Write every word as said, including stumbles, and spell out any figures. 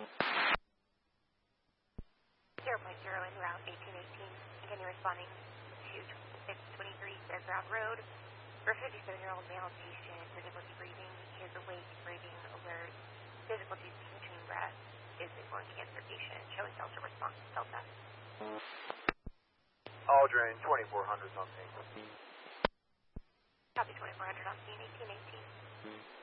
zero point zero in route eighteen eighteen. Continue responding to twenty-six twenty-three Fairground Road for a fifty-seven-year-old male patient, difficulty breathing. He is awake, breathing alert, difficulty between breaths, is going to answer patient, showing Delta response to Delta. Aldrin, twenty-four hundred on scene. Copy twenty-four hundred on scene, eighteen eighteen.